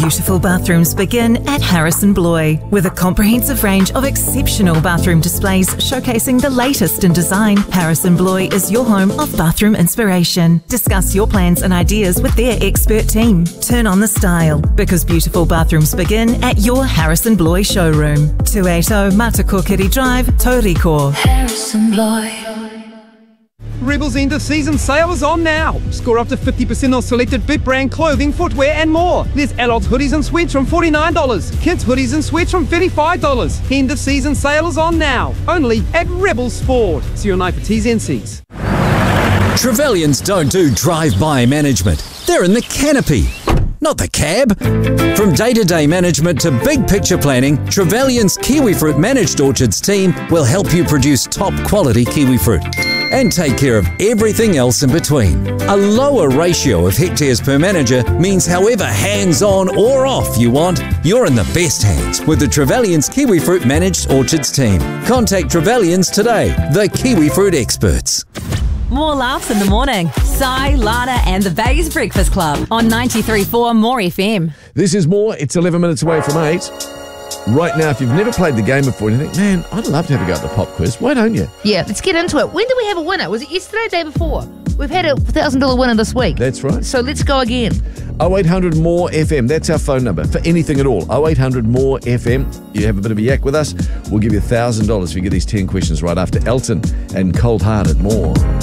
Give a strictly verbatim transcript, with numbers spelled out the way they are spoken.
Beautiful bathrooms begin at Harrison Bloy, with a comprehensive range of exceptional bathroom displays showcasing the latest in design. Harrison Bloy is your home of bathroom inspiration. Discuss your plans and ideas with their expert team. Turn on the style, because beautiful bathrooms begin at your Harrison Bloy showroom. two eighty Matakokiri Drive, Tauriko. Harrison Bloy. Rebel's end of season sale is on now. Score up to fifty percent on selected Bit brand clothing, footwear and more. There's adults hoodies and sweats from forty-nine dollars. Kids hoodies and sweats from thirty-five dollars. End of season sale is on now. Only at Rebel Sport. See your night for T's and C's. Trevelyan's don't do drive-by management. They're in the canopy, not the cab. From day-to-day management to big picture planning, Trevelyan's Kiwifruit Managed Orchards team will help you produce top-quality kiwifruit and take care of everything else in between. A lower ratio of hectares per manager means however hands-on or off you want, you're in the best hands with the Trevelyan's Kiwifruit Managed Orchards team. Contact Trevelyan's today, the kiwifruit experts. More laughs in the morning. Sai, Lana and the Bays Breakfast Club on ninety-three point four More F M. This is More. It's eleven minutes away from eight. Right now, if you've never played the game before and you think, man, I'd love to have a go at the pop quiz, why don't you? Yeah, let's get into it. When did we have a winner? Was it yesterday or the day before? We've had a one thousand dollars winner this week. That's right. So let's go again. oh eight hundred more F M. That's our phone number for anything at all. oh eight hundred more F M. You have a bit of a yak with us, we'll give you one thousand dollars if you get these ten questions right after Elton and Cold Hearted. More.